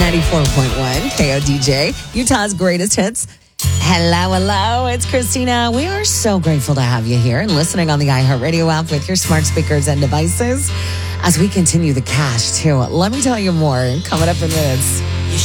94.1 KODJ, Utah's greatest hits. Hello. It's Christina. We are so grateful to have you here and listening on the iHeartRadio app with your smart speakers and devices as we continue the cash, too. Let me tell you more coming up in minutes.